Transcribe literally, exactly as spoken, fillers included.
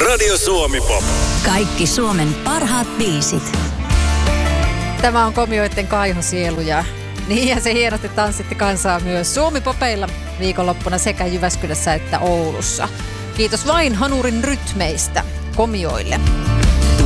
Radio Suomi Pop. Kaikki Suomen parhaat biisit. Tämä on Komioitten kaihosieluja. Niin, ja se hienosti tanssitti kansaa myös Suomi-popeilla viikonloppuna sekä Jyväskylässä että Oulussa. Kiitos vain hanurin rytmeistä komioille.